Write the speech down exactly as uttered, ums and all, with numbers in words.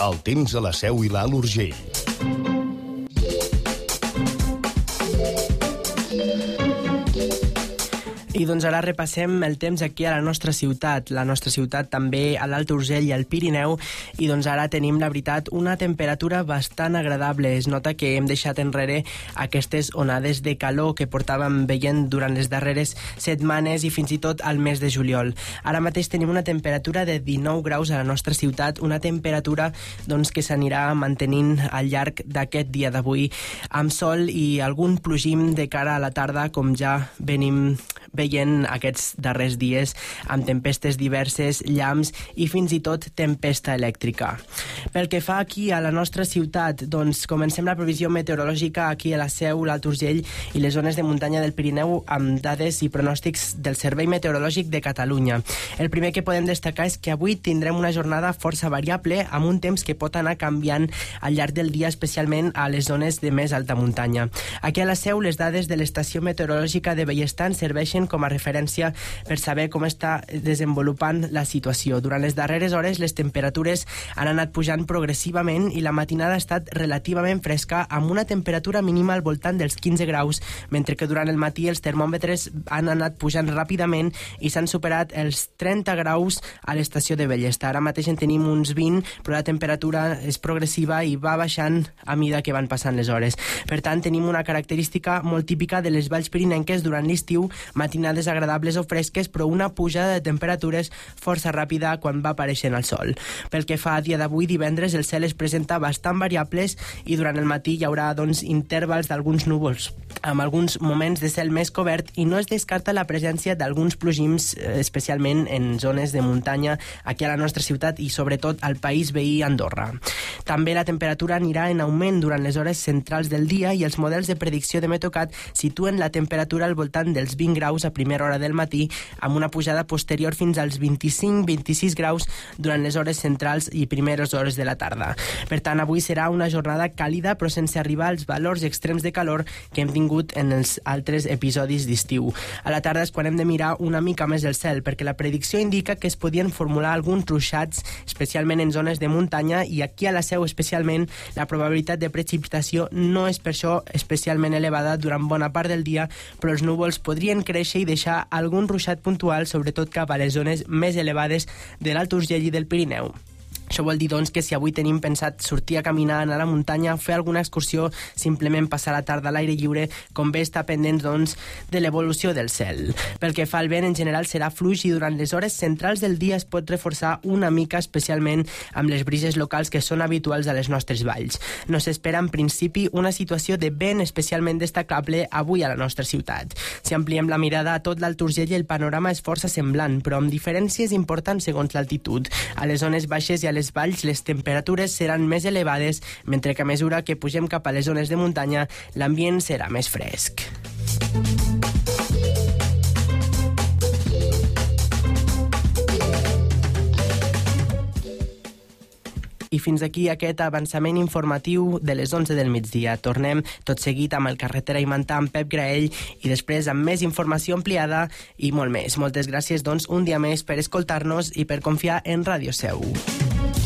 El temps a la Seu i l'Alt Urgell. I doncs ara repassem el temps aquí a la nostra ciutat, la nostra ciutat també a l'Alt Urgell i al Pirineu, i doncs ara tenim, la veritat, una temperatura bastant agradable. Es nota que hem deixat enrere aquestes onades de calor que portàvem veient durant les darreres setmanes i fins i tot al mes de juliol. Ara mateix tenim una temperatura de dinou graus a la nostra ciutat, una temperatura doncs, que s'anirà mantenint al llarg d'aquest dia d'avui, amb sol i algun plogim de cara a la tarda, com ja venim veient aquests darrers dies, amb tempestes diverses, llamps i fins i tot tempesta elèctrica. Pel que fa aquí a la nostra ciutat, doncs comencem la previsió meteorològica aquí a la Seu, l'Alt Urgell i les zones de muntanya del Pirineu amb dades i pronòstics del Servei Meteorològic de Catalunya. El primer que podem destacar és que avui tindrem una jornada força variable amb un temps que pot anar canviant al llarg del dia, especialment a les zones de més alta muntanya. Aquí a la Seu, les dades de l'Estació Meteorològica de Bellestan serveixen com a referència per saber com està desenvolupant la situació. Durant les darreres hores les temperatures han anat pujant progressivament i la matinada ha estat relativament fresca amb una temperatura mínima al voltant dels quinze graus, mentre que durant el matí els termòmetres han anat pujant ràpidament i s'han superat els trenta graus a l'estació de Bellestar. Ara mateix en tenim uns vint, però la temperatura és progressiva i va baixant a mida que van passant les hores. Per tant, tenim una característica molt típica de les valls pirinenques durant l'estiu, matinades agradables o fresques, però una pujada de temperatures força ràpida quan va apareixent el sol. Pel que fa a dia d'avui, divendres, el cel es presenta bastant variables i durant el matí hi haurà doncs, intervals d'alguns núvols, amb alguns moments de cel més cobert, i no es descarta la presència d'alguns plogims, especialment en zones de muntanya aquí a la nostra ciutat i sobretot al país veí Andorra. També la temperatura anirà en augment durant les hores centrals del dia i els models de predicció de Meteocat situen la temperatura al voltant dels vint graus a primera hora del matí, amb una pujada posterior fins als vint-i-cinc vint-i-sis graus durant les hores centrals i primeres hores de la tarda. Per tant, avui serà una jornada càlida, però sense arribar als valors extrems de calor que hem tingut en els altres episodis d'estiu. A la tarda és quan hem de mirar una mica més el cel, perquè la predicció indica que es podien formular alguns ruixats, especialment en zones de muntanya, i aquí a la Seu especialment la probabilitat de precipitació no és per això especialment elevada durant bona part del dia, però els núvols podrien créixer i deixar algun ruixat puntual, sobretot cap a les zones més elevades de l'Alt Urgell i del Pirineu. Això vol dir, doncs, que si avui tenim pensat sortir a caminar, anar a la muntanya, fer alguna excursió, simplement passar la tarda a l'aire lliure, convé estar pendents, doncs, de l'evolució del cel. Pel que fa al vent, en general serà fluix i durant les hores centrals del dia es pot reforçar una mica, especialment amb les brises locals que són habituals a les nostres valls. No s'espera, en principi, una situació de vent especialment destacable avui a la nostra ciutat. Si ampliem la mirada a tot l'Alt Urgell, el panorama és força semblant, però amb diferències importants segons l'altitud. A les zones baixes i a les valls les temperatures seran més elevades, mentre que a mesura que pugem cap a les zones de muntanya l'ambient serà més fresc. I fins aquí aquest avançament informatiu de les onze del migdia. Tornem tot seguit amb el Carretera i Mantà amb Pep Graell i després amb més informació ampliada i molt més. Moltes gràcies, doncs, un dia més per escoltar-nos i per confiar en Ràdio Seu.